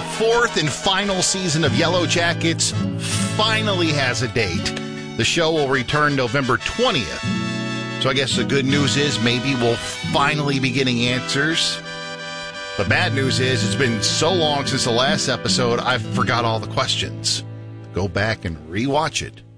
fourth and final season of Yellow Jackets finally has a date. The show will return November 20th. So I guess the good news is maybe we'll finally be getting answers. The bad news is it's been so long since the last episode, I've forgot all the questions. Go back and rewatch it